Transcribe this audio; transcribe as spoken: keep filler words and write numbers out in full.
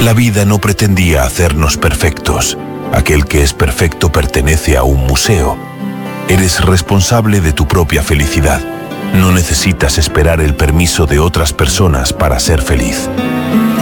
La vida no pretendía hacernos perfectos. Aquel que es perfecto pertenece a un museo. Eres responsable de tu propia felicidad. No necesitas esperar el permiso de otras personas para ser feliz.